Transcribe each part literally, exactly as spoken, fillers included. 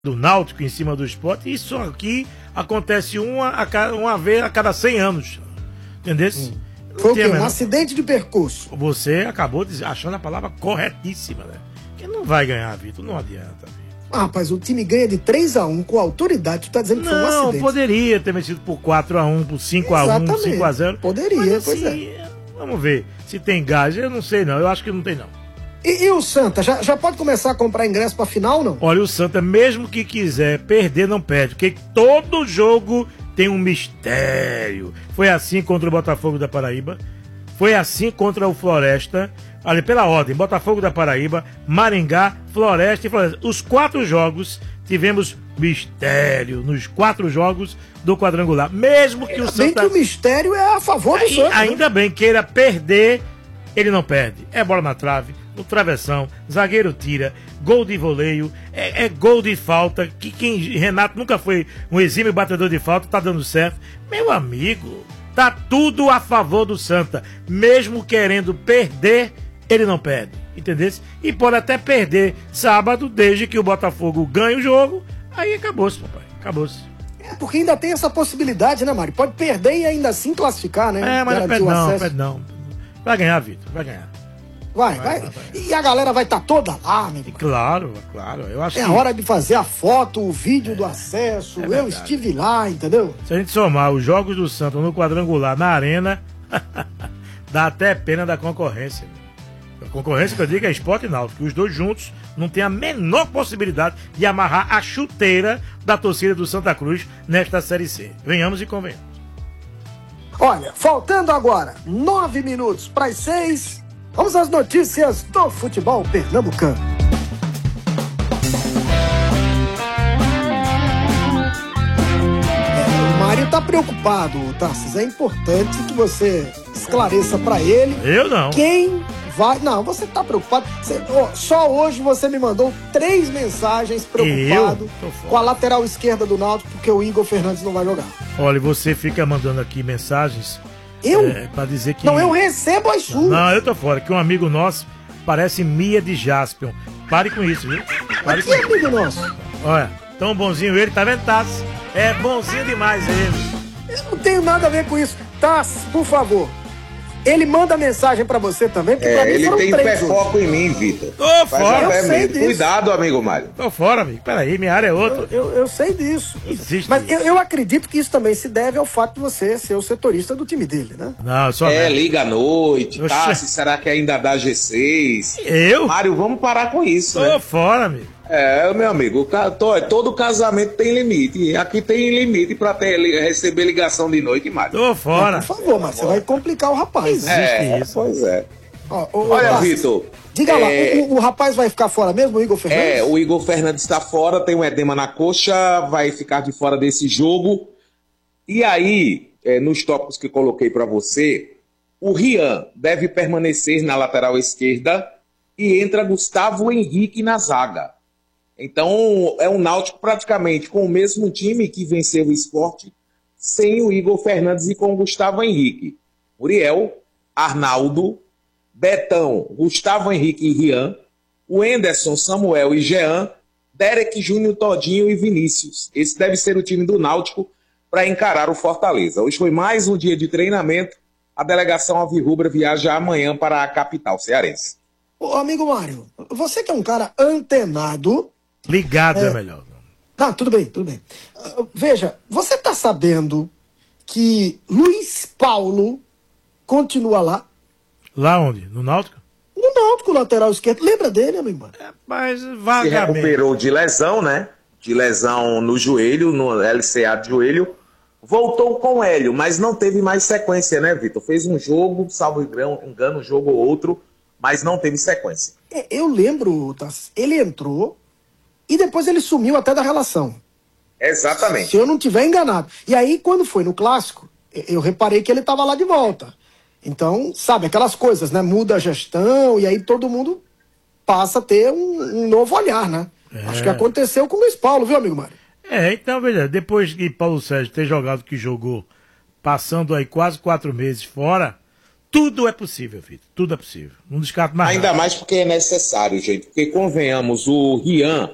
do Náutico em cima do Sport, isso aqui acontece uma, a cada, uma vez a cada cem anos. Entendeu? Hum. Foi o quê? Um acidente de percurso. Você acabou de, achando a palavra corretíssima, né? Que não vai ganhar, Vitor, não adianta, Vitor. Ah, rapaz, o time ganha de três a um com autoridade, tu tá dizendo que não, foi um acidente. Não, poderia ter vencido por quatro a um, por cinco a um, cinco a zero. Poderia, mas, pois assim, é. Vamos ver se tem gás, eu não sei não, eu acho que não tem não. E, e o Santa, já, já pode começar a comprar ingresso pra final, não? Olha, o Santa, mesmo que quiser perder, não perde, porque todo jogo tem um mistério. Foi assim contra o Botafogo da Paraíba, foi assim contra o Floresta, ali pela ordem, Botafogo da Paraíba, Maringá, Floresta e Floresta. Os quatro jogos tivemos mistério nos quatro jogos do quadrangular. Mesmo que o Santa... Bem que o mistério é a favor do Santa. Ainda bem, queira perder, ele não perde. É bola na trave, no travessão, zagueiro tira, gol de voleio, é, é gol de falta, que quem Renato nunca foi um exímio batedor de falta, tá dando certo. Meu amigo, tá tudo a favor do Santa. Mesmo querendo perder, ele não perde, entendeu? E pode até perder sábado, desde que o Botafogo ganhe o jogo, aí acabou-se, papai, acabou-se. É, porque ainda tem essa possibilidade, né, Mário? Pode perder e ainda assim classificar, né? É, mas não perde não, perde não. Vai ganhar, Vitor, vai ganhar. Vai, vai, vai. vai, vai. E a galera vai estar tá toda lá, meu irmão. Claro, claro. Eu acho é que... a hora de fazer a foto, o vídeo é, do acesso. É eu estive lá, entendeu? Se a gente somar os jogos do Santa no quadrangular, na arena, dá até pena da concorrência. A concorrência que eu digo é Sport e Náutico. Os dois juntos não tem a menor possibilidade de amarrar a chuteira da torcida do Santa Cruz nesta Série C. Venhamos e convenhamos. Olha, faltando agora nove minutos para as seis, vamos às notícias do futebol pernambucano. É, o Mário tá preocupado, Tarcísio. É importante que você esclareça para ele. Eu não. Quem vai... Não, você tá preocupado. Você... Oh, só hoje você me mandou três mensagens preocupado com a lateral esquerda do Náutico, porque o Igor Fernandes não vai jogar. Olha, você fica mandando aqui mensagens... Eu? É, pra dizer que... Não, eu recebo as suas. Não, eu tô fora, que um amigo nosso parece Mia de Jaspion. Pare com isso, viu? Pare que com amigo isso. nosso? Olha, tão bonzinho ele, tá vendo, Tassi? É bonzinho demais ele. Eu não tenho nada a ver com isso. Tassi, por favor. Ele manda mensagem pra você também, porque é, pra mim ele tem três pé foco em mim, Vitor. Tô fora. Eu sei disso. Cuidado, amigo Mário. Tô fora, amigo. Peraí, minha área é outra. Eu, eu, eu sei disso. Existe Mas isso. Eu, eu acredito que isso também se deve ao fato de você ser o setorista do time dele, né? Não, só É, liga à noite, Oxe. tá? Será que ainda dá G seis? Eu? Mário, vamos parar com isso, Tô né? fora, amigo. É, meu amigo, todo casamento tem limite. Aqui tem limite pra ter, receber ligação de noite, Mário. Tô fora. É, por favor, mas você vai complicar o rapaz. É, isso. Pois é. Ó, ó, Olha, ó, Vitor. Diga é... lá, o, o rapaz vai ficar fora mesmo, o Igor Fernandes? É, o Igor Fernandes está fora, tem um edema na coxa, vai ficar de fora desse jogo. E aí, é, nos tópicos que coloquei para você, o Rian deve permanecer na lateral esquerda e entra Gustavo Henrique na zaga. Então, é um Náutico praticamente com o mesmo time que venceu o Sport, sem o Igor Fernandes e com o Gustavo Henrique. Muriel, Arnaldo, Betão, Gustavo Henrique e Rian, o Enderson, Samuel e Jean, Derek Júnior, Todinho e Vinícius. Esse deve ser o time do Náutico para encarar o Fortaleza. Hoje foi mais um dia de treinamento. A delegação alvirrubra viaja amanhã para a capital cearense. Ô, amigo Mário, você que é um cara antenado... Ligado é, é melhor. Tá, tudo bem, tudo bem. Uh, veja, você tá sabendo que Luiz Paulo continua lá? Lá onde? No Náutico? No Náutico, lateral esquerdo. Lembra dele, amigo? É, mas Se vagamente. recuperou de lesão, né? De lesão no joelho, no L C A de joelho. Voltou com o Hélio, mas não teve mais sequência, né, Vitor? Fez um jogo, salvo engano, um jogo ou outro, mas não teve sequência. É, eu lembro, tá? Ele entrou e depois ele sumiu até da relação. Exatamente. Se eu não tiver enganado. E aí, quando foi no Clássico, eu reparei que ele estava lá de volta. Então, sabe, aquelas coisas, né? Muda a gestão e aí todo mundo passa a ter um, um novo olhar, né? É. Acho que aconteceu com o Luiz Paulo, viu, amigo Mário? É, então, veja, depois que Paulo Sérgio ter jogado o que jogou, passando aí quase quatro meses fora, tudo é possível, Vitor. Tudo é possível. Não descarto mais Ainda nada. mais porque é necessário, gente. Porque, convenhamos, o Rian...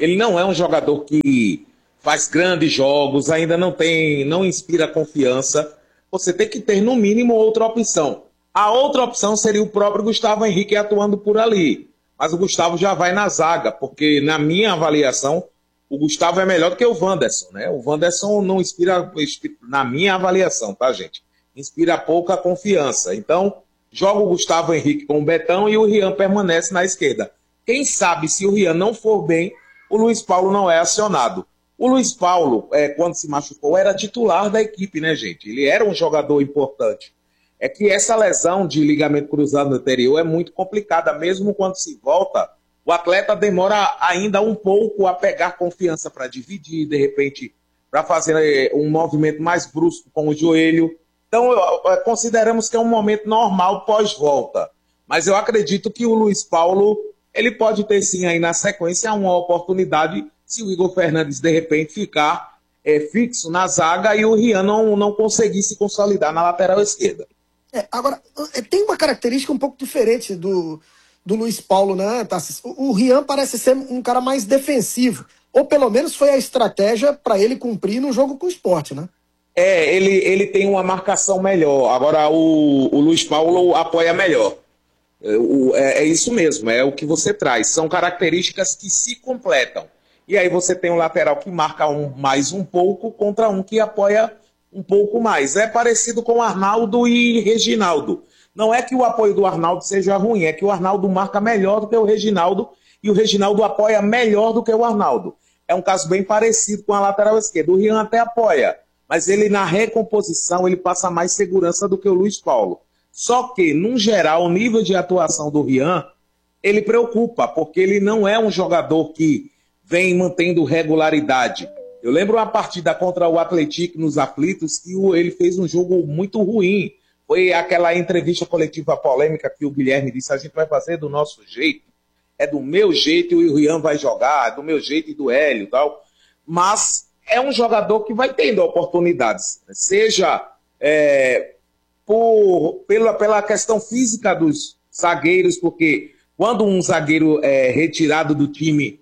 Ele não é um jogador que faz grandes jogos, ainda não tem, não inspira confiança. Você tem que ter, no mínimo, outra opção. A outra opção seria o próprio Gustavo Henrique atuando por ali. Mas o Gustavo já vai na zaga, porque, na minha avaliação, o Gustavo é melhor do que o Wanderson, né? O Wanderson não inspira, na minha avaliação, tá, gente? Inspira pouca confiança. Então, joga o Gustavo Henrique com o Betão e o Rian permanece na esquerda. Quem sabe, se o Rian não for bem, o Luiz Paulo não é acionado. O Luiz Paulo, é, quando se machucou, era titular da equipe, né, gente? Ele era um jogador importante. É que essa lesão de ligamento cruzado anterior é muito complicada. Mesmo quando se volta, o atleta demora ainda um pouco a pegar confiança para dividir, de repente, para fazer um movimento mais brusco com o joelho. Então, consideramos que é um momento normal pós-volta. Mas eu acredito que o Luiz Paulo, ele pode ter sim aí na sequência uma oportunidade se o Igor Fernandes, de repente, ficar é, fixo na zaga e o Rian não, não conseguir se consolidar na lateral esquerda. É, agora, tem uma característica um pouco diferente do, do Luiz Paulo, né, Tassis? O, o Rian parece ser um cara mais defensivo. Ou pelo menos foi a estratégia para ele cumprir no jogo com o Sport, né? É, ele, ele tem uma marcação melhor. Agora, o, o Luiz Paulo apoia melhor. É, o, é, é isso mesmo, é o que você traz. São características que se completam. E aí você tem um lateral que marca um, mais um pouco contra um que apoia um pouco mais. É parecido com Arnaldo e Reginaldo. Não é que o apoio do Arnaldo seja ruim, é que o Arnaldo marca melhor do que o Reginaldo e o Reginaldo apoia melhor do que o Arnaldo. É um caso bem parecido com a lateral esquerda. O Rian até apoia, mas ele na recomposição ele passa mais segurança do que o Luiz Paulo. Só que, no geral, o nível de atuação do Rian, ele preocupa, porque ele não é um jogador que vem mantendo regularidade. Eu lembro uma partida contra o Atlético nos Aflitos que ele fez um jogo muito ruim. Foi aquela entrevista coletiva polêmica que o Guilherme disse, a gente vai fazer do nosso jeito, é do meu jeito e o Rian vai jogar, é do meu jeito e do Hélio e tal. Mas é um jogador que vai tendo oportunidades, seja é, por, pela, pela questão física dos zagueiros, porque quando um zagueiro é retirado do time,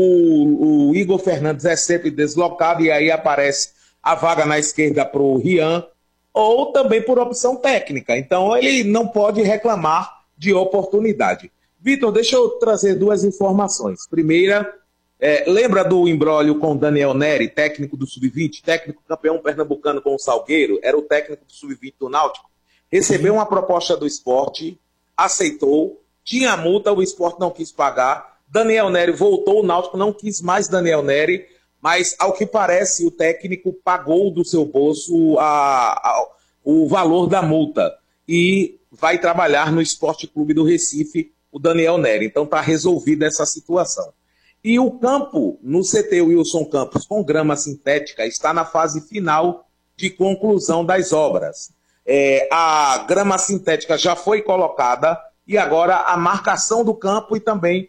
o, o Igor Fernandes é sempre deslocado e aí aparece a vaga na esquerda para o Rian, ou também por opção técnica. Então ele não pode reclamar de oportunidade. Vitor, deixa eu trazer duas informações. Primeira, é, lembra do imbróglio com o Daniel Neri, técnico do sub vinte, técnico campeão pernambucano com o Salgueiro, era o técnico do sub vinte do Náutico, recebeu uma proposta do Sport, aceitou, tinha multa, o Sport não quis pagar, Daniel Neri voltou, o Náutico não quis mais Daniel Neri, mas ao que parece o técnico pagou do seu bolso a, a, o valor da multa e vai trabalhar no Esporte Clube do Recife, o Daniel Neri. Então está resolvida essa situação. E o campo, no C T Wilson Campos, com grama sintética, está na fase final de conclusão das obras. É, a grama sintética já foi colocada e agora a marcação do campo e também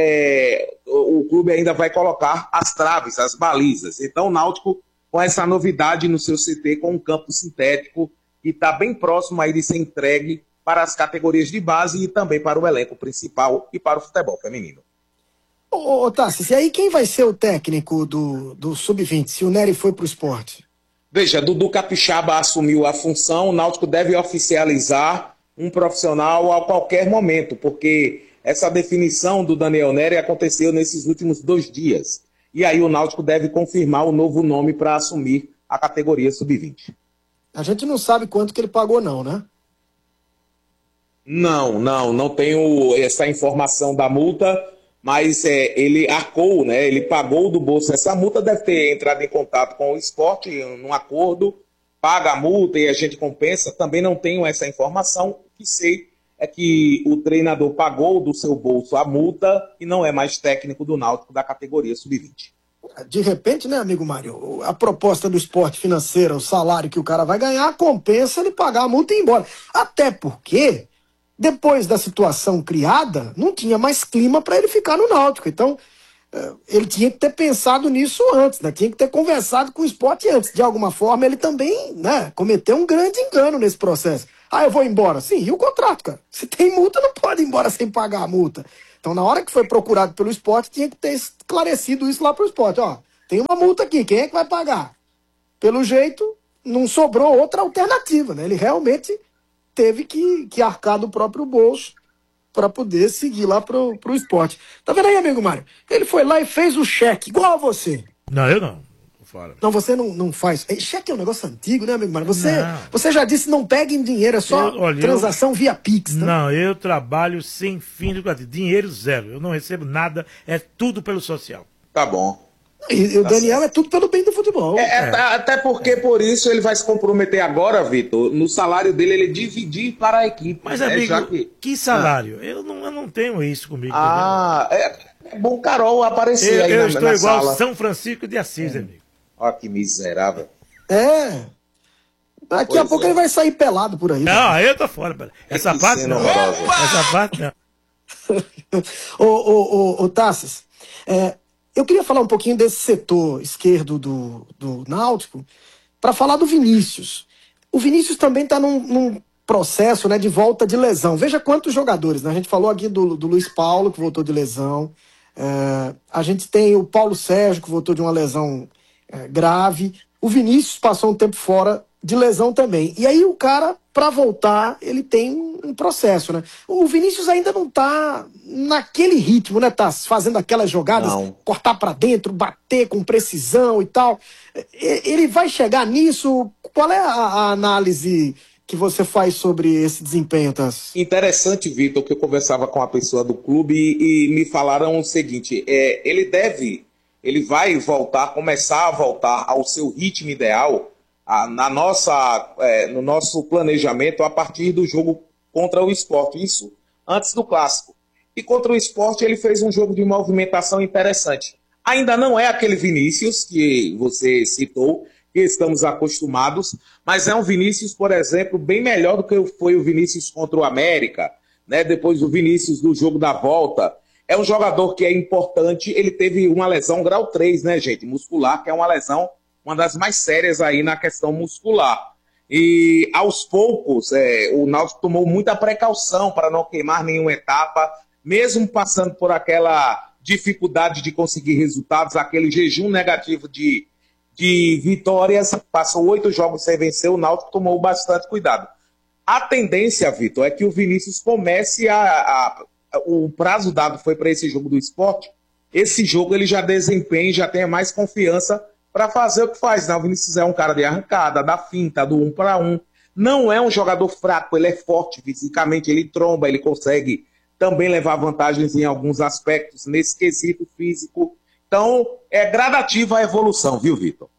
é, o, o clube ainda vai colocar as traves, as balizas. Então o Náutico, com essa novidade no seu C T, com um campo sintético, que está bem próximo aí de ser entregue para as categorias de base e também para o elenco principal e para o futebol feminino. Ô, ô Tassis, e aí quem vai ser o técnico do, do sub vinte, se o Neri foi para o esporte? Veja, Dudu Capixaba assumiu a função, o Náutico deve oficializar um profissional a qualquer momento, porque essa definição do Daniel Neri aconteceu nesses últimos dois dias. E aí o Náutico deve confirmar o novo nome para assumir a categoria sub vinte. A gente não sabe quanto que ele pagou não, né? Não, não, não tenho essa informação da multa, mas é, ele arcou, né? Ele pagou do bolso essa multa, deve ter entrado em contato com o esporte, num acordo, paga a multa e a gente compensa. Também não tenho essa informação. O que sei é que o treinador pagou do seu bolso a multa e não é mais técnico do Náutico da categoria sub vinte. De repente, né, amigo Mário, a proposta do esporte financeira, o salário que o cara vai ganhar, compensa ele pagar a multa e ir embora. Até porque, depois da situação criada, não tinha mais clima para ele ficar no Náutico. Então, ele tinha que ter pensado nisso antes, né? Tinha que ter conversado com o esporte antes. De alguma forma, ele também, né, cometeu um grande engano nesse processo. Ah, eu vou embora. Sim, e o contrato, cara? Se tem multa, não pode ir embora sem pagar a multa. Então, na hora que foi procurado pelo esporte, tinha que ter esclarecido isso lá pro esporte. Ó, tem uma multa aqui, quem é que vai pagar? Pelo jeito, não sobrou outra alternativa, né? Ele realmente teve que, que arcar do próprio bolso para poder seguir lá pro, pro esporte. Tá vendo aí, amigo Mário? Ele foi lá e fez o cheque, igual a você. Não, eu não. Fora. Não, você não, não faz. Cheque é um negócio antigo, né, amigo Mário? Você, Não. você já disse, não peguem dinheiro, é só Eu- olha, transação via Pix, né? Não, eu trabalho sem fim de lucrativo. Dinheiro zero. Eu não recebo nada, é tudo pelo social. Tá bom. E, e o Tá Daniel certo. é tudo pelo bem do futebol. É, é, Até porque por isso ele vai se comprometer agora, Vitor, no salário dele ele dividir para a equipe. Mas, né, amigo, já que... que... salário? Eu, não, eu não tenho isso comigo. Ah, é, é bom Carol entendeu? aparecer eu, aí eu na, estou na igual sala. São Francisco de Assis, amigo. Olha que miserável. É. Daqui Pois a pouco é. ele vai sair pelado por aí. Não, eu tô fora, pera. Essa Que parte cena não. horrorosa. Essa parte não. Ô, ô, ô, ô Tassis, é, eu queria falar um pouquinho desse setor esquerdo do, do Náutico para falar do Vinícius. O Vinícius também está num, num processo, né, de volta de lesão. Veja quantos jogadores, né? A gente falou aqui do, do Luiz Paulo, que voltou de lesão. É, a gente tem o Paulo Sérgio, que voltou de uma lesão é, grave. O Vinícius passou um tempo fora de lesão também. E aí o cara, para voltar, ele tem um processo, né? O Vinícius ainda não tá naquele ritmo, né? Tá fazendo aquelas jogadas, Não. cortar para dentro, bater com precisão e tal. E- Ele vai chegar nisso? Qual é a, a análise que você faz sobre esse desempenho, Tassi? Interessante, Vitor, que eu conversava com a pessoa do clube e, e me falaram o seguinte: é, ele deve, ele vai voltar, começar a voltar ao seu ritmo ideal a- na nossa, é, no nosso planejamento a partir do jogo contra o Sport, isso antes do clássico. E contra o Sport ele fez um jogo de movimentação interessante. Ainda não é aquele Vinícius que você citou, que estamos acostumados, mas é um Vinícius, por exemplo, bem melhor do que foi o Vinícius contra o América, né? Depois do Vinícius do jogo da volta. É um jogador que é importante, ele teve uma lesão grau três, né, gente? Muscular, que é uma lesão, uma das mais sérias aí na questão muscular. E aos poucos, é, o Náutico tomou muita precaução para não queimar nenhuma etapa, mesmo passando por aquela dificuldade de conseguir resultados, aquele jejum negativo de, de vitórias, passou oito jogos sem vencer, o Náutico tomou bastante cuidado. A tendência, Vitor, é que o Vinícius comece a... a o prazo dado foi para esse jogo do Sport, esse jogo ele já desempenha, já tenha mais confiança para fazer o que faz. Né? O Vinícius é um cara de arrancada, da finta, do um para um. Não é um jogador fraco, ele é forte fisicamente, ele tromba, ele consegue também levar vantagens em alguns aspectos nesse quesito físico. Então, é gradativa a evolução, viu, Vitor?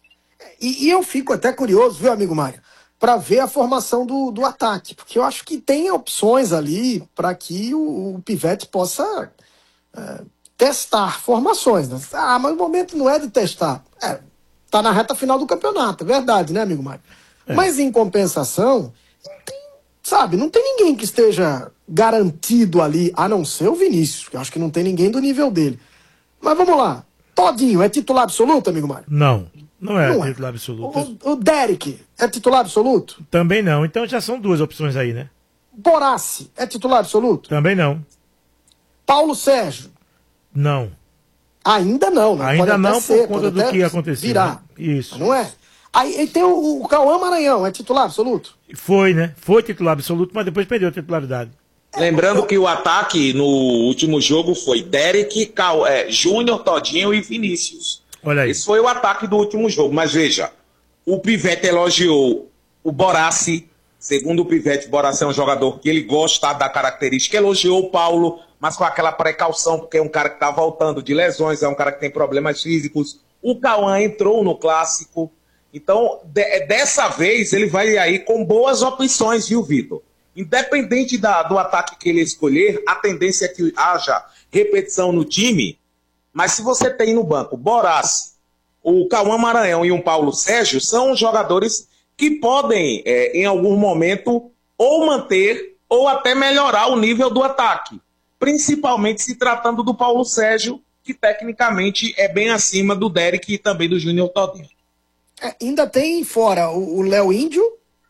E, e eu fico até curioso, viu, amigo Mário, para ver a formação do, do ataque, porque eu acho que tem opções ali para que o, o Pivete possa é, testar formações. Né? Ah, mas o momento não é de testar. É, tá na reta final do campeonato, é verdade, né, amigo Mário? É. Mas em compensação, tem, sabe, não tem ninguém que esteja garantido ali, a não ser o Vinícius, que eu acho que não tem ninguém do nível dele. Mas vamos lá, Todinho é titular absoluto, amigo Mário? Não, não é Não é. titular absoluto. O, o Derek é titular absoluto? Também não. Então já são duas opções aí, né? Borassi é titular absoluto? Também não. Paulo Sérgio? Não. Ainda não, né? Ainda Pode até não por ser, conta pode do até que aconteceu. virar. Né? Isso. Não é? Aí, aí tem o, o Cauã Maranhão, é titular absoluto? Foi, né? Foi titular absoluto, mas depois perdeu a titularidade. Lembrando que o ataque no último jogo foi Derek, Cal... é, Júnior, Todinho e Vinícius. Olha aí. Esse foi o ataque do último jogo. Mas veja, o Pivete elogiou o Borassi. Segundo o Pivete, o Borassi é um jogador que ele gosta da característica. Elogiou o Paulo, mas com aquela precaução, porque é um cara que está voltando de lesões, é um cara que tem problemas físicos. O Cauã entrou no clássico. Então, de, dessa vez, ele vai aí com boas opções, viu, Vitor? Independente da, do ataque que ele escolher, a tendência é que haja repetição no time. Mas se você tem no banco Borassi, o Cauã Maranhão e um Paulo Sérgio, são jogadores que podem, é, em algum momento, ou manter ou até melhorar o nível do ataque. Principalmente se tratando do Paulo Sérgio, que tecnicamente é bem acima do Derek e também do Júnior Todinho. É, ainda tem fora o Léo Índio,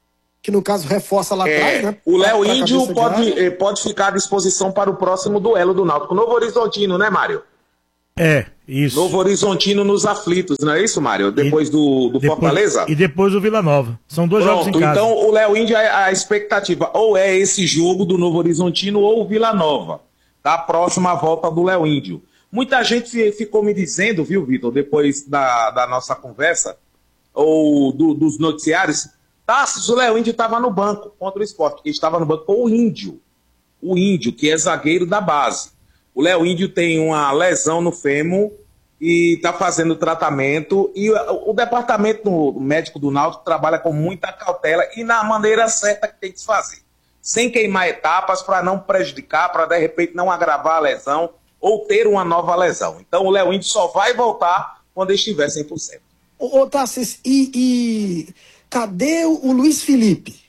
que no caso reforça lá É, atrás, né? o Léo Pra- pra Índio cabeça de pode, área. eh, pode ficar à disposição para o próximo duelo do Náutico. Novo Horizontino, né, Mário? É, isso. Novo Horizontino nos aflitos, não é isso, Mário? Depois do, do Depois- Fortaleza? E depois o Vila Nova. São dois jogos em Pronto, casa. então o Léo Índio, a, a expectativa ou é esse jogo do Novo Horizontino ou o Vila Nova, da próxima volta do Léo Índio. Muita gente fi- ficou me dizendo, viu, Vitor, depois da, da nossa conversa, ou do- dos noticiários, Tassos, o Léo Índio estava no banco contra o Sport, porque estava no banco com o Índio. O Índio, que é zagueiro da base. O Léo Índio tem uma lesão no fêmur e está fazendo tratamento. E o, o departamento médico do Náutico trabalha com muita cautela e na maneira certa que tem que se fazer. Sem queimar etapas para não prejudicar, para de repente não agravar a lesão ou ter uma nova lesão. Então o Léo Índio só vai voltar quando estiver cem por cento. Ô, ô Tassis, e, e cadê o, o Luiz Felipe?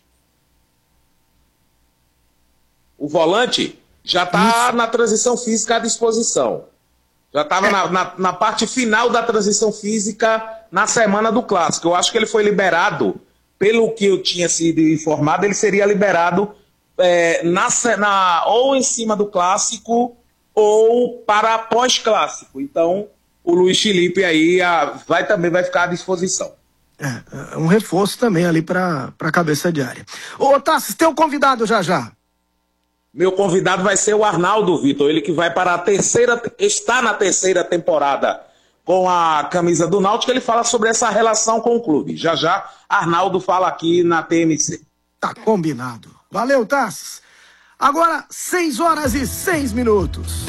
O volante já está na transição física à disposição. Já estava na, na, na parte final da transição física na semana do Clássico. Eu acho que ele foi liberado, pelo que eu tinha sido informado, ele seria liberado é, na, na, ou em cima do Clássico ou para pós-Clássico. Então, o Luiz Felipe aí a, vai, também vai ficar à disposição. É, é um reforço também ali para a cabeça de área. Ô, Tassis, tem um convidado já já. Meu convidado vai ser o Arnaldo, Vitor, ele que vai para a terceira, está na terceira temporada com a camisa do Náutico, ele fala sobre essa relação com o clube. Já já, Arnaldo fala aqui na T M C. Tá combinado. Valeu, Tassis. Agora, seis horas e seis minutos.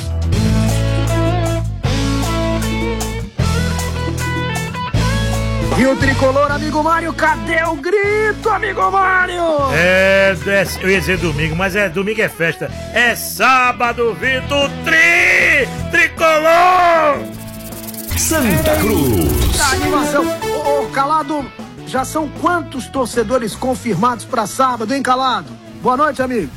E o tricolor, amigo Mário, cadê o grito, amigo Mário? É, é, eu ia dizer domingo, mas é domingo é festa. É sábado, Vitor Tri! Tricolor! Santa Cruz. A animação. Ô, ô, Calado, já são quantos torcedores confirmados para sábado, hein, Calado? Boa noite, amigo.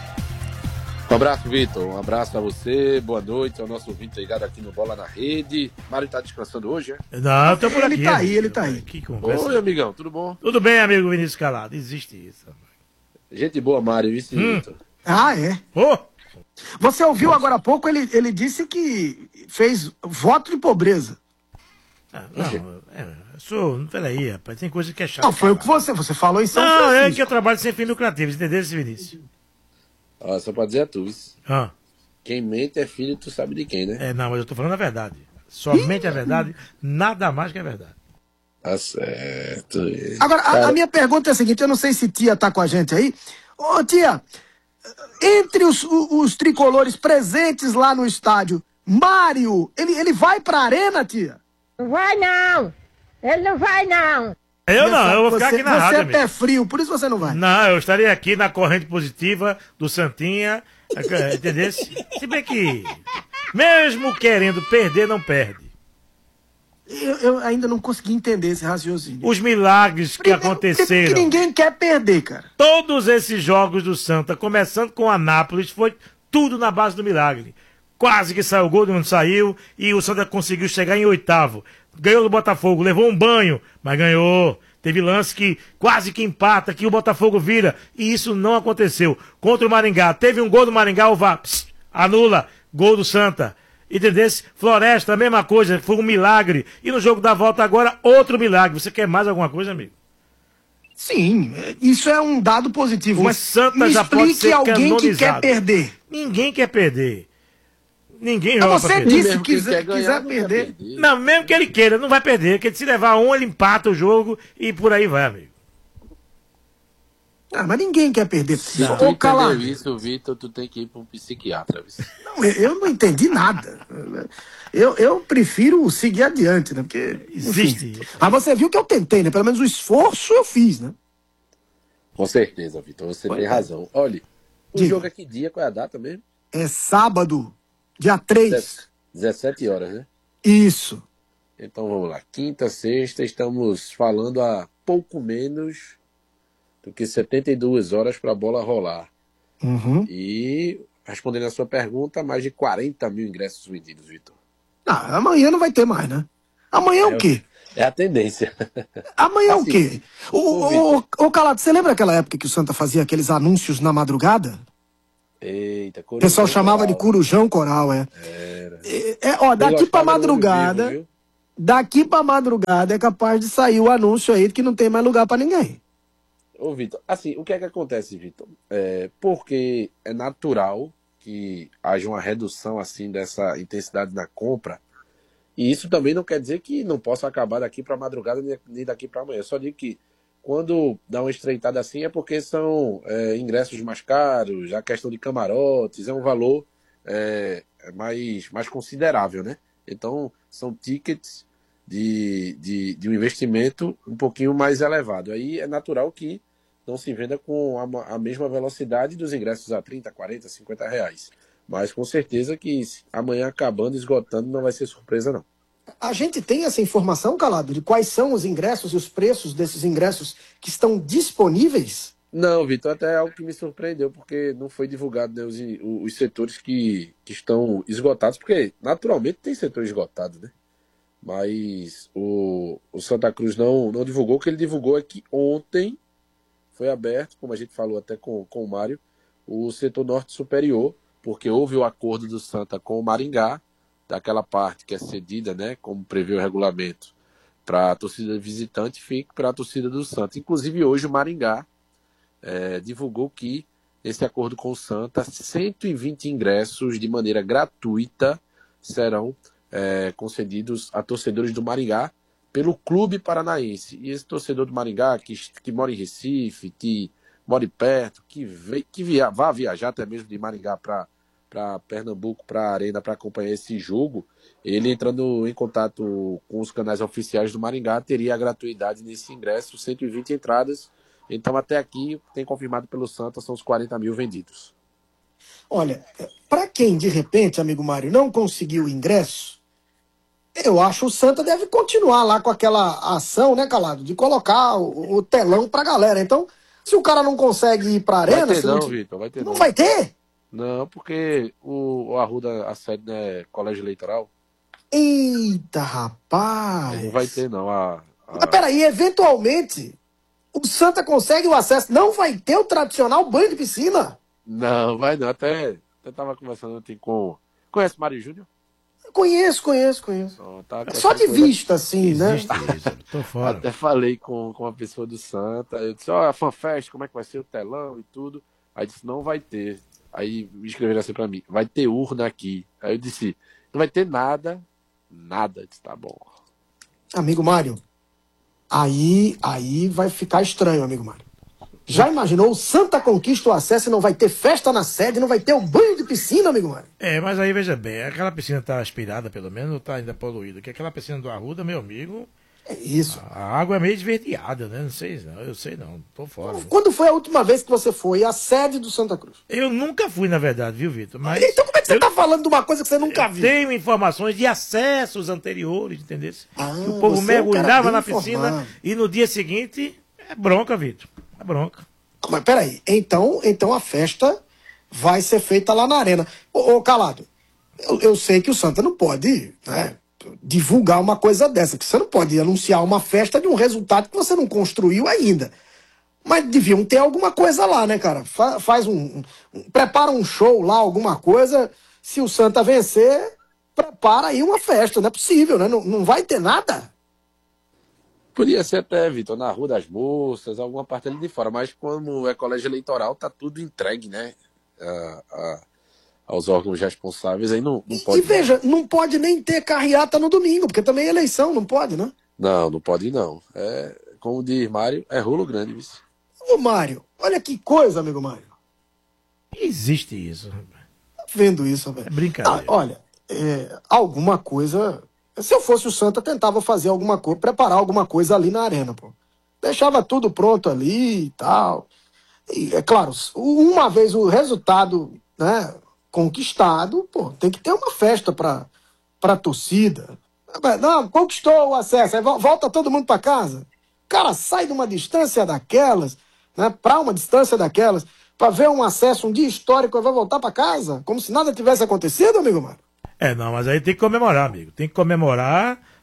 Um abraço, Vitor. Um abraço a você. Boa noite ao nosso ouvinte ligado aqui no Bola na Rede. Mário tá descansando hoje, é? Não, eu tô por Ele aqui. tá aí, amigo. ele tá aí. Que conversa. Oi, amigão. Tudo bom? Tudo bem, amigo Vinícius Calado? Existe isso. Gente boa, Mário. Vice Hum. Vitor. Ah, é. Ô! Você ouviu agora há pouco, ele, ele disse que fez voto de pobreza. Ah, não, é, eu sou. Peraí, rapaz, tem coisa que é chata. Não, foi o que você, você falou em São Não, é Francisco. que eu trabalho sem fins lucrativos, entendeu, esse Vinícius? Ó, só pra dizer a tu, isso. Ah, Quem mente é filho, tu sabe de quem, né? é, não, mas eu tô falando a verdade. Somente a verdade, nada mais que a verdade. Tá certo. Agora, a, Cara, a minha pergunta é a seguinte, eu não sei se tia tá com a gente aí. Ô, tia, entre os, o- os tricolores presentes lá no estádio, Mário, ele, ele vai pra arena, tia? Não vai não! Ele não vai não! Eu não, eu vou ficar você, aqui na Você rádio, é amigo. pé frio, por isso você não vai. Não, eu estaria aqui na corrente positiva do Santinha, entendeu? Se bem que, mesmo querendo perder, não perde. Eu, eu ainda não consegui entender esse raciocínio. Os milagres que Primeiro, aconteceram, Que ninguém quer perder, cara. todos esses jogos do Santa, começando com a Nápoles, foi tudo na base do milagre. Quase que saiu o gol, não saiu, e o Santa conseguiu chegar em oitavo. Ganhou do Botafogo, levou um banho, mas ganhou. Teve lance que quase que empata, que o Botafogo vira, e isso não aconteceu. Contra o Maringá, teve um gol do Maringá, o V A R, pss, anula, gol do Santa. Entendeu? Floresta, a mesma coisa, foi um milagre. E no jogo da volta agora, outro milagre. Você quer mais alguma coisa, amigo? Sim, isso é um dado positivo. O mas Santa me já pode explique ser alguém que quer canonizado. perder. Ninguém quer perder. Ninguém Mas joga você pra perder. disse mesmo que quiser, quer ganhar, quiser não quer perder. perder. Não, mesmo que ele queira, não vai perder. Porque se levar um, ele empata o jogo e por aí vai, amigo. Ah, mas ninguém quer perder. Se Ô, tu Calado, entendeu isso, Vitor, tu tem que ir pra um psiquiatra. Viu? não, eu não entendi nada. Eu, eu prefiro seguir adiante, né? Porque. enfim. Existe. Mas você viu que eu tentei, né? Pelo menos o esforço eu fiz, né? Com certeza, Vitor, você Pois tem é. razão. Olha, o Diga. jogo é que dia? Qual é a data mesmo? É sábado, dia três. dezessete horas, né? Isso. Então vamos lá. Quinta, sexta, estamos falando a pouco menos do que setenta e duas horas para a bola rolar. Uhum. E, respondendo a sua pergunta, mais de quarenta mil ingressos vendidos, Vitor. Ah, amanhã não vai ter mais, né? Amanhã é o É, quê? É a tendência. Amanhã Assim, o quê? Ô, ô, ô, ô, Calado, você lembra aquela época que o Santa fazia aqueles anúncios na madrugada? Eita, O pessoal chamava de Corujão Coral, é. Era. É, é, ó, daqui pra madrugada, vivo, daqui pra madrugada é capaz de sair o anúncio aí de que não tem mais lugar pra ninguém. Ô, Vitor, assim, o que é que acontece, Vitor? É porque é natural que haja uma redução, assim, dessa intensidade na compra, e isso também não quer dizer que não possa acabar daqui pra madrugada nem daqui pra amanhã. Eu só digo que quando dá uma estreitada assim é porque são é, ingressos mais caros, a questão de camarotes, é um valor é, mais, mais considerável, né? Então, são tickets de, de, de um investimento um pouquinho mais elevado. Aí é natural que não se venda com a, a mesma velocidade dos ingressos a trinta, quarenta, cinquenta reais. Mas com certeza que amanhã acabando, esgotando, não vai ser surpresa, não. A gente tem essa informação, Calado, de quais são os ingressos e os preços desses ingressos que estão disponíveis? Não, Vitor, até é algo que me surpreendeu, porque não foi divulgado, né, os, os setores que, que estão esgotados, porque naturalmente tem setor esgotado, né? Mas o, o Santa Cruz não, não divulgou. O que ele divulgou é que ontem foi aberto, como a gente falou até com, com o Mário, o setor norte superior, porque houve o acordo do Santa com o Maringá, daquela parte que é cedida, né, como prevê o regulamento, para a torcida visitante, fique para a torcida do Santa. Inclusive hoje o Maringá é, divulgou que, nesse acordo com o Santa, cento e vinte ingressos de maneira gratuita serão é, concedidos a torcedores do Maringá pelo Clube Paranaense. E esse torcedor do Maringá, que, que mora em Recife, que mora perto, que, ve, que via, vá viajar até mesmo de Maringá para para Pernambuco, para a Arena, para acompanhar esse jogo, ele entrando em contato com os canais oficiais do Maringá, teria a gratuidade nesse ingresso, cento e vinte entradas. Então, até aqui, tem confirmado pelo Santa, são os quarenta mil vendidos. Olha, para quem, de repente, amigo Mário, não conseguiu o ingresso, eu acho que o Santa deve continuar lá com aquela ação, né, Calado, de colocar o, o telão para a galera. Então, se o cara não consegue ir para a Arena... Vai ter não, não... Vitor, vai ter não. Não vai ter? Não, porque o, o Arruda, a sede é colégio eleitoral. Eita, rapaz! Não vai ter, não. A, a... Mas peraí, eventualmente, o Santa consegue o acesso. Não vai ter o tradicional banho de piscina? Não, vai não. Até eu tava conversando ontem com... Conhece Mário Júnior? Conheço, conheço, conheço. Não, tá Só de vista, assim, Existe né? isso, tô fora. Até falei com, com uma pessoa do Santa. Eu disse, ó, oh, a fanfest, como é que vai ser o telão e tudo? Aí disse, não vai ter. Aí me escreveram assim pra mim, vai ter urna aqui. Aí eu disse, não vai ter nada, nada. Eu disse, tá bom. Amigo Mário, aí, aí vai ficar estranho, amigo Mário. Já imaginou, o Santa conquista o acesso e não vai ter festa na sede, não vai ter um banho de piscina, amigo Mário? É, mas aí veja bem, aquela piscina tá aspirada pelo menos, ou tá ainda poluída? Porque aquela piscina do Arruda, meu amigo... É isso. A água é meio esverdeada, né? Não sei não, eu sei não, tô fora. Quando foi a última vez que você foi à sede do Santa Cruz? Eu nunca fui, na verdade, viu, Vitor? Mas então como é que você eu, tá falando de uma coisa que você nunca eu viu? tenho informações de acessos anteriores, entendeu? Ah, o povo você é um cara mergulhava bem na informado. piscina e no dia seguinte, é bronca, Vitor, é bronca. Mas peraí, então, então a festa vai ser feita lá na arena. Ô, ô Calado, eu, eu sei que o Santa não pode, né, divulgar uma coisa dessa, que você não pode anunciar uma festa de um resultado que você não construiu ainda. Mas deviam ter alguma coisa lá, né, cara? Fa faz um, um... Prepara um show lá, alguma coisa. Se o Santa vencer, prepara aí uma festa. Não é possível, né? Não, não vai ter nada. Podia ser até, Vitor, na Rua das Moças, alguma parte ali de fora. Mas como é colégio eleitoral, tá tudo entregue, né? A, a, aos órgãos responsáveis. Aí não, não pode... E veja, não pode nem ter carreata no domingo, porque também é eleição, não pode, né? Não, não pode não. É, como diz Mário, é rolo grande, vice. Ô, Mário, olha que coisa, amigo Mário. Existe isso. Tá vendo isso, velho? É brincadeira. Ah, olha, é, alguma coisa... Se eu fosse o Santa, tentava fazer alguma coisa, preparar alguma coisa ali na arena, pô. Deixava tudo pronto ali e tal. E, é claro, uma vez o resultado, né, conquistado, pô, tem que ter uma festa pra, pra torcida. Não, conquistou o acesso, aí volta todo mundo pra casa. O cara sai de uma distância daquelas, né, pra uma distância daquelas, pra ver um acesso, um dia histórico, e vai voltar pra casa, como se nada tivesse acontecido, amigo Mário. É, não, mas aí tem que comemorar, amigo. Tem que comemorar,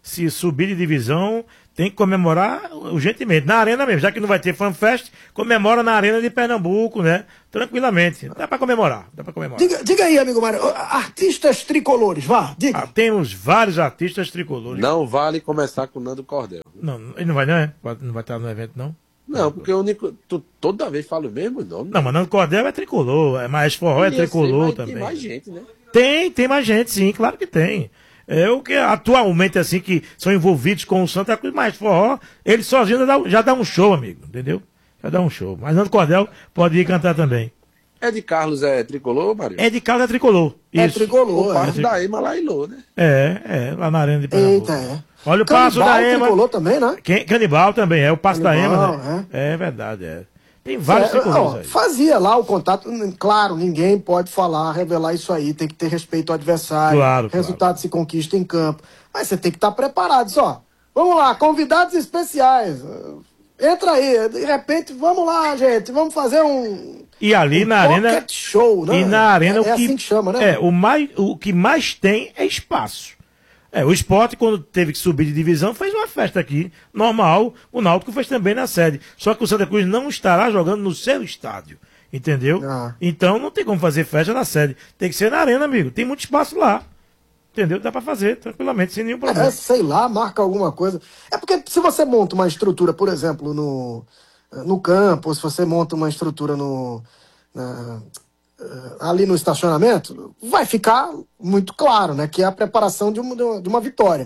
se subir de divisão, tem que comemorar urgentemente. Na arena mesmo, já que não vai ter FanFest, comemora na arena de Pernambuco, né? Tranquilamente. Dá pra comemorar, dá pra comemorar. Diga, diga aí, amigo Mário, artistas tricolores, vá, diga. Ah, temos vários artistas tricolores. Não vale começar com o Nando Cordel. Não, ele não vai não, é? Não vai estar no evento, não? Não, porque o único. Tu, toda vez falo o mesmo nome. Não, mas Nando Cordel é tricolor, é mais forró é Eu sei, tricolor mas também. Tem mais gente, né? Tem, tem mais gente, sim, claro que tem. É o que atualmente, assim, que são envolvidos com o Santa Cruz, mas forró, ele sozinho já dá, já dá um show, amigo, entendeu? Já dá um show. Mas Nando Cordel pode ir cantar também. Ed Carlos é tricolor, Mário? É de casa é tricolor. É Isso. tricolor, O é. passo da Ema lá em Lô, né? É, é, lá na Arena de Pernambuco. Eita, é. Olha o passo Canibal da Ema. tricolor também, né? Quem, Canibal também é, o passo da Canibal, Ema, né? É. verdade, é. Tem vários É, tricolores ó, aí. fazia lá o contato, claro, ninguém pode falar, revelar isso aí, tem que ter respeito ao adversário, Claro, resultado claro. se conquista em campo, mas você tem que estar preparado, só. Vamos lá, convidados especiais, entra aí, de repente, vamos lá, gente, vamos fazer um... E ali um na arena. pocket show, né? E na arena é, o que. é assim que chama, né? É, o, mais, o que mais tem é espaço. É, o Sport, quando teve que subir de divisão, fez uma festa aqui, normal. O Náutico fez também na sede. Só que o Santa Cruz não estará jogando no seu estádio. Entendeu? Ah. Então não tem como fazer festa na sede. Tem que ser na arena, amigo. Tem muito espaço lá. Entendeu? Dá pra fazer tranquilamente, sem nenhum problema. É, sei lá, marca alguma coisa. É porque se você monta uma estrutura, por exemplo, no, no campo, ou se você monta uma estrutura no, na- ali no estacionamento, vai ficar muito claro, né? Que é a preparação de uma, de uma vitória.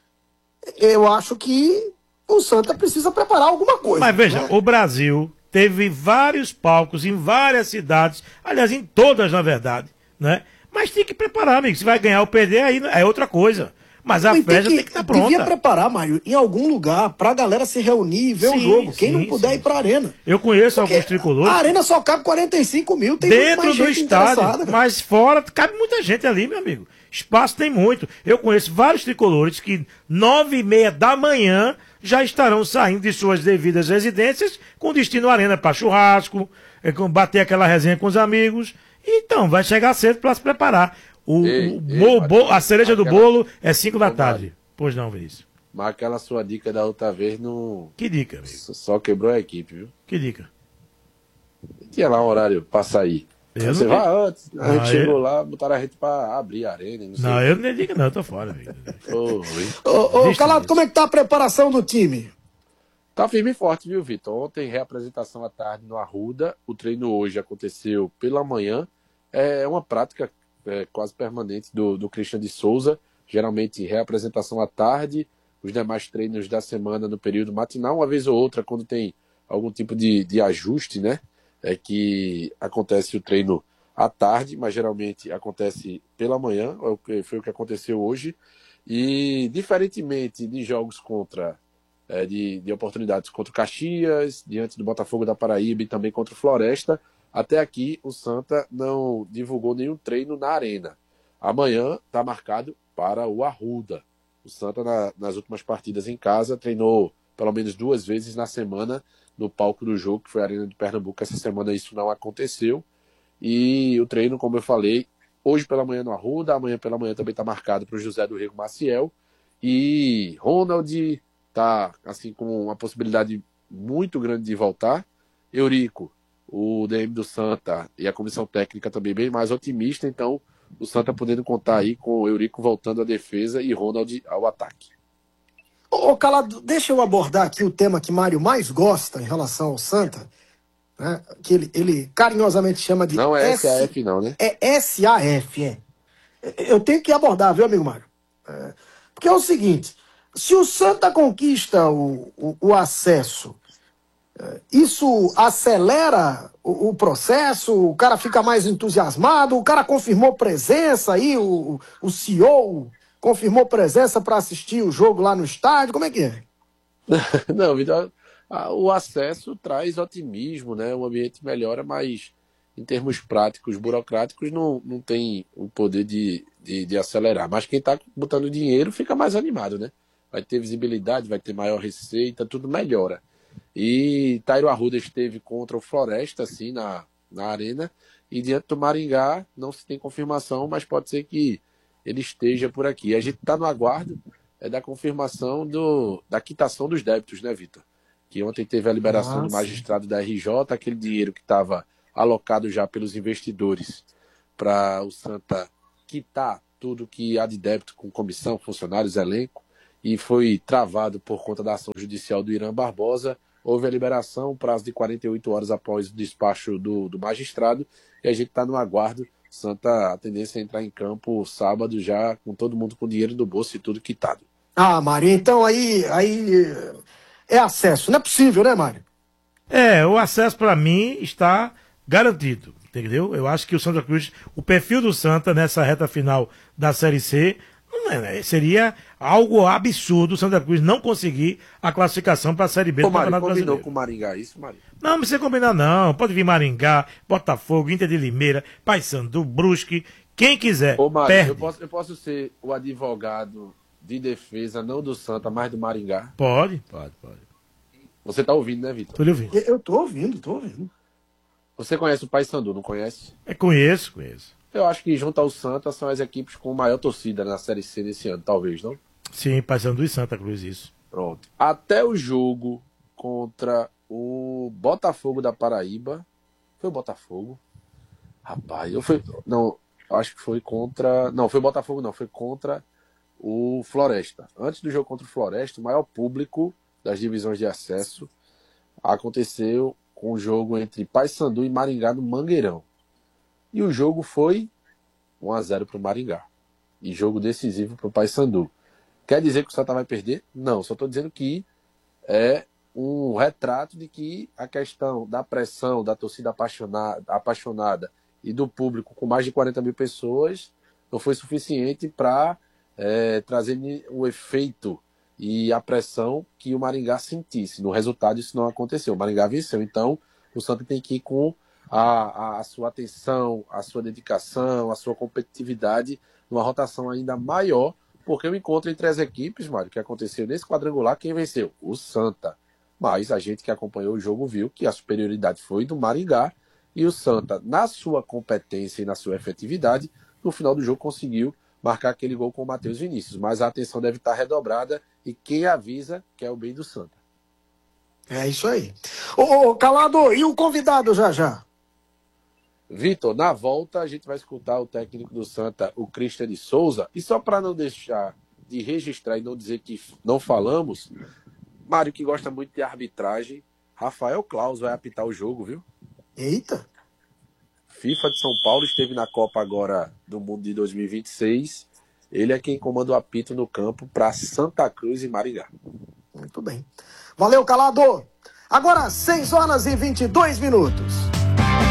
Eu acho que o Santa precisa preparar alguma coisa. Mas veja, né? o Brasil teve vários palcos em várias cidades, aliás, em todas, na verdade, né? Mas tem que preparar, amigo. Se vai ganhar ou perder, aí é outra coisa. Mas a E festa tem que estar pronta. Devia preparar, Mário, em algum lugar, pra galera se reunir e ver o Sim, jogo. Quem sim, não puder sim. ir pra arena. Eu conheço Porque alguns tricolores a arena só cabe quarenta e cinco mil, tem muito dentro mais do gente estádio, interessada, cara. mas fora cabe muita gente ali, meu amigo. Espaço tem muito. Eu conheço vários tricolores que nove e meia da manhã já estarão saindo de suas devidas residências com destino à arena para churrasco, é, com- bater aquela resenha com os amigos. Então, vai chegar cedo para se preparar. O, Ei, o ei, bo- Mário, bo- a cereja do aquela- bolo é cinco da Ô, tarde. Mário. Pois não, Vinícius. Mas aquela sua dica da outra vez não. Que dica, amigo? Só quebrou a equipe, viu? Que dica? Tinha lá um horário pra sair. Eu Aí você não vai antes. A gente Ah, chegou eu- lá, botaram a gente pra abrir a arena. e Não, sei Não, o eu nem digo não, eu tô fora, amigo. quê. Ô, hein? Ô, ô, Existe Calado, isso. como é que tá a preparação do time? Tá firme e forte, viu, Vitor? Ontem, reapresentação à tarde no Arruda. O treino hoje aconteceu pela manhã. É uma prática é, quase permanente do, do Christian de Souza. Geralmente, reapresentação à tarde. Os demais treinos da semana no período matinal. Uma vez ou outra, quando tem algum tipo de, de ajuste, né? É que acontece o treino à tarde, mas geralmente acontece pela manhã. É o que- Foi o que aconteceu hoje. E, diferentemente de jogos contra... É, de, de oportunidades contra o Caxias, diante do Botafogo da Paraíba e também contra o Floresta. Até aqui, o Santa não divulgou nenhum treino na arena. Amanhã está marcado para o Arruda. O Santa, na- nas últimas partidas em casa, treinou pelo menos duas vezes na semana no palco do jogo, que foi a Arena de Pernambuco. Essa semana isso não aconteceu. E o treino, como eu falei, hoje pela manhã no Arruda, amanhã pela manhã também está marcado para o José do Rego Maciel. E Ronald tá assim com uma possibilidade muito grande de voltar. Eurico, o D M do Santa e a comissão técnica também bem mais otimista, então o Santa podendo contar aí com o Eurico voltando à defesa e Ronald ao ataque. Ô, Calado, deixa eu abordar aqui o tema que Mário mais gosta em relação ao Santa, né? Que ele, ele carinhosamente chama de Não é S- S A F não, né? É S A F, é. Eu tenho que abordar, viu, amigo Mário? É, porque é o seguinte, se o Santa conquista o, o, o acesso, é, isso acelera o, o processo, o cara fica mais entusiasmado, o cara confirmou presença aí, o, o C E O confirmou presença para assistir o jogo lá no estádio, como é que é? Não, Vitor, a- o acesso traz otimismo, né? O ambiente melhora, mas em termos práticos, burocráticos, não, não tem o poder de, de, de acelerar. Mas quem está botando dinheiro fica mais animado, né? Vai ter visibilidade, vai ter maior receita, tudo melhora. E Tairo Arruda esteve contra o Floresta, assim, na, na arena, e diante do Maringá não se tem confirmação, mas pode ser que ele esteja por aqui. A gente está no aguardo. é da confirmação do, da quitação dos débitos, né, Vitor? Que ontem teve a liberação Ah, do sim. magistrado da R J, aquele dinheiro que estava alocado já pelos investidores para o Santa quitar tudo que há de débito com comissão, funcionários, elenco, e foi travado por conta da ação judicial do Irã Barbosa. Houve a liberação, prazo de quarenta e oito horas após o despacho do, do magistrado, e a gente está no aguardo. Santa, a tendência é entrar em campo sábado já, com todo mundo com dinheiro no bolso e tudo quitado. Ah, Mário, então aí, aí é acesso. Não é possível, né, Mário? É, o acesso para mim está garantido, entendeu? Eu acho que o Santa Cruz, o perfil do Santa nessa reta final da Série C, não é, né? Seria algo absurdo o Santa Cruz não conseguir a classificação para a Série B Ô, do Mário, Campeonato combinou Brasileiro. com o Maringá isso, Mário? Não, não precisa combinar não, pode vir Maringá, Botafogo, Inter de Limeira, Paysandu, Brusque, quem quiser, Ô, Mário, perde. eu posso, eu posso ser o advogado de defesa, não do Santa, mas do Maringá? Pode, pode, pode. Você tá ouvindo, né, Vitor? Tô lhe ouvindo. Eu tô ouvindo, tô ouvindo. Você conhece o Paysandu, não conhece? É, conheço, conheço. Eu acho que junto ao Santa são as equipes com maior torcida na Série C desse ano, talvez, não? Sim, Paysandu e Santa Cruz, isso. Pronto. Até o jogo contra o Botafogo da Paraíba. Foi o Botafogo? Rapaz, eu fui. Não, acho que foi contra. Não, foi o Botafogo, não. Foi contra o Floresta. Antes do jogo contra o Floresta, o maior público das divisões de acesso aconteceu com o jogo entre Paysandu e Maringá no Mangueirão. E o jogo foi um a zero para o Maringá. E jogo decisivo para o Paysandu. Quer dizer que o Santa vai perder? Não, só estou dizendo que é um retrato de que a questão da pressão, da torcida apaixonada, apaixonada e do público com mais de quarenta mil pessoas não foi suficiente para é, trazer o efeito e a pressão que o Maringá sentisse. No resultado, isso não aconteceu. O Maringá venceu. Então, o Santa tem que ir com a, a, a sua atenção, a sua dedicação, a sua competitividade numa rotação ainda maior, porque o encontro entre as equipes, Mário, que aconteceu nesse quadrangular, quem venceu? O Santa. Mas a gente que acompanhou o jogo viu que a superioridade foi do Maringá e o Santa, na sua competência e na sua efetividade, no final do jogo conseguiu marcar aquele gol com o Matheus Vinícius. Mas a atenção deve estar redobrada e quem avisa quer o bem do Santa. É isso aí. Ô, ô, Calado, e o convidado já já? Vitor, na volta a gente vai escutar o técnico do Santa, o Christian de Souza. E só para não deixar de registrar e não dizer que não falamos, Mário, que gosta muito de arbitragem, Rafael Claus vai apitar o jogo, viu? Eita. FIFA de São Paulo, esteve na Copa agora do Mundo de dois mil e vinte e seis. Ele é quem comanda o apito no campo para Santa Cruz e Maringá. Muito bem. Valeu, Calado. Agora, seis horas e vinte e dois minutos.